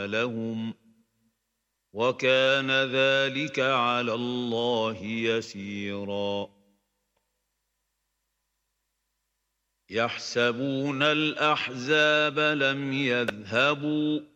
لهم وكان ذلك على الله يسيرا يحسبون الأحزاب لم يذهبوا